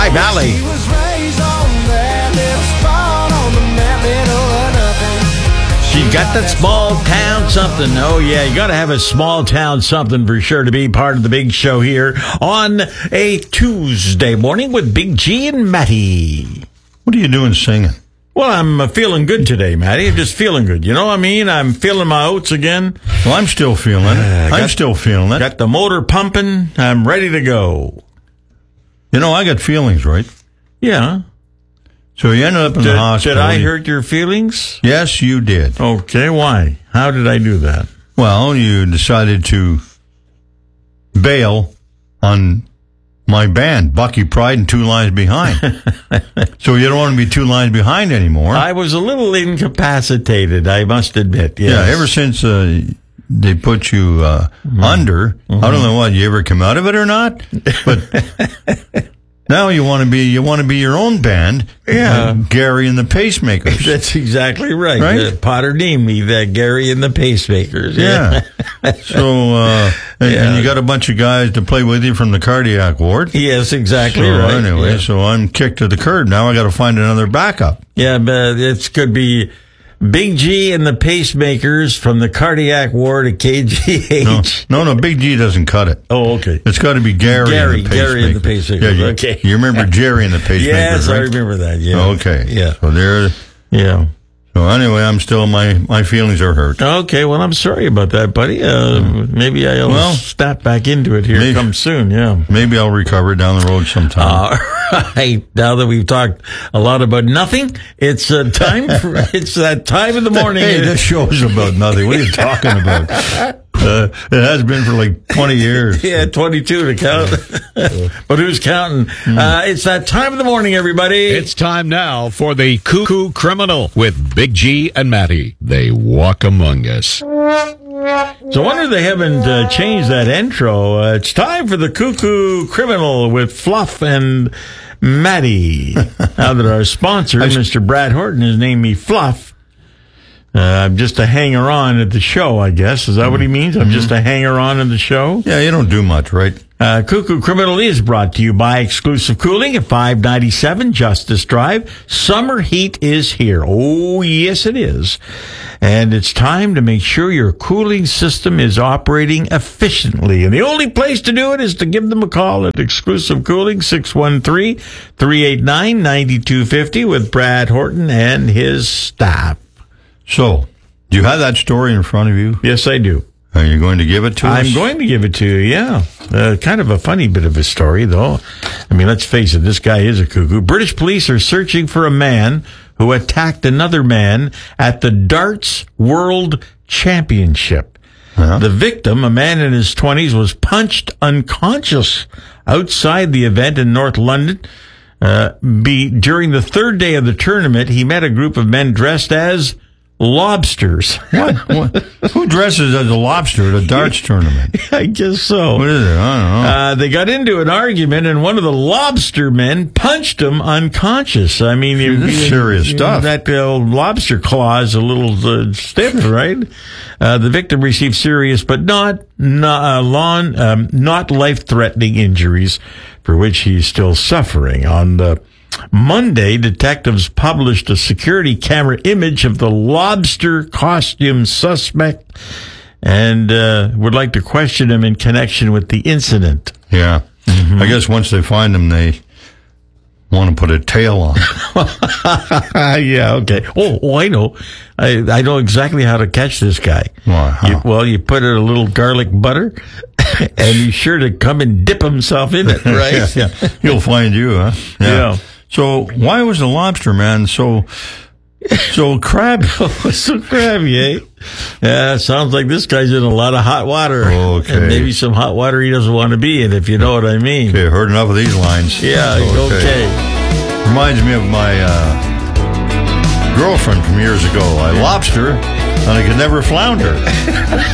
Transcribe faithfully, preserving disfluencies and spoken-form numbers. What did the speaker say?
High Valley. She was raised on that little spot on the map, middle of nothing. She got that small town something. Oh, yeah, you got to have a small town something for sure to be part of the big show here on a Tuesday morning with Big G and Matty. What are you doing singing? Well, I'm uh, feeling good today, Matty. I'm just feeling good. You know what I mean? I'm feeling my oats again. Well, I'm still feeling it. Uh, I'm got, still feeling it. Got the motor pumping. I'm ready to go. You know, I got feelings, right? Yeah. So you ended up in did, the hospital. Did I hurt your feelings? Yes, you did. Okay, why? How did I do that? Well, you decided to bail on my band, Bucky Pride and Two Lines Behind. So you don't want to be two lines behind anymore. I was a little incapacitated, I must admit. Yes. Yeah, ever since uh, they put you uh, mm-hmm. under, mm-hmm. I don't know what, you ever come out of it or not? But now you want to be you want to be your own band, yeah. uh, Gary and the Pacemakers. That's exactly right. Right? Uh, Potter named me that, Gary and the Pacemakers. Yeah. yeah. So, uh, and, yeah. and you got a bunch of guys to play with you from the cardiac ward. Yes, exactly so, right. Anyway, yeah. so I'm kicked to the curb. Now I got to find another backup. Yeah, but it could be Big G and the Pacemakers from the cardiac ward at K G H. No, no, no, Big G doesn't cut it. Oh, okay. It's got to be Gary, Gary and the Pacemakers. Gary and the Pacemakers. Yeah, you, okay. You remember Jerry and the Pacemakers, yes, right? I remember that. Yeah. Okay. Yeah. So there. Yeah. So anyway, I'm still my my feelings are hurt. Okay, well, I'm sorry about that, buddy. Uh, maybe I'll well, snap back into it here maybe, come soon. Yeah. Maybe I'll recover down the road sometime. All right. Now that we've talked a lot about nothing, it's uh, time for it's that time in the morning. Hey, this show's about nothing. What are you talking about? Uh, it has been for like twenty years. Yeah, twenty-two to count. But who's counting? Mm. Uh, it's that time of the morning, everybody. It's time now for the Cuckoo Criminal with Big G and Matty. They walk among us. So I wonder if they haven't uh, changed that intro. Uh, it's time for the Cuckoo Criminal with Fluff and Matty. Now that our sponsor, Mister Brad Horton, has named me Fluff. Uh, I'm just a hanger-on at the show, I guess. Is that mm-hmm. what he means? I'm mm-hmm. just a hanger-on at the show? Yeah, you don't do much, right? Uh, Cuckoo Criminal is brought to you by Exclusive Cooling at five ninety-seven Justice Drive. Summer heat is here. Oh, yes, it is. And it's time to make sure your cooling system is operating efficiently. And the only place to do it is to give them a call at Exclusive Cooling, six one three, three eight nine, nine two five zero with Brad Horton and his staff. So, do you have that story in front of you? Yes, I do. Are you going to give it to us? I'm going to give it to you, yeah. Uh, kind of a funny bit of a story, though. I mean, let's face it, this guy is a cuckoo. British police are searching for a man who attacked another man at the Darts World Championship. Uh-huh. The victim, a man in his twenties, was punched unconscious outside the event in North London. Uh, be, during the third day of the tournament, he met a group of men dressed as lobsters. What? what? Who dresses as a lobster at a darts tournament? I guess so. What is it? I don't know. Uh, they got into an argument, and one of the lobster men punched him unconscious. I mean, Dude, this is serious you stuff. Know, that uh, lobster claw is a little uh, stiff, right? Uh, the victim received serious, but not not, uh, long, um, not life-threatening injuries, for which he's still suffering. On the Monday, detectives published a security camera image of the lobster costume suspect and uh, would like to question him in connection with the incident. Yeah. Mm-hmm. I guess once they find him, they want to put a tail on. Yeah, okay. Oh, oh, I know. I I know exactly how to catch this guy. Why? You, well, you put in a little garlic butter, and he's sure to come and dip himself in it, right? yeah, yeah. He'll find you, huh? Yeah. yeah. So why was the lobster man so so crabby? so crabby, eh? Yeah, sounds like this guy's in a lot of hot water. Okay. And maybe some hot water he doesn't want to be in, if you know what I mean. Okay, heard enough of these lines. Yeah, okay. okay. Reminds me of my uh, girlfriend from years ago. I lobster, and I could never flounder.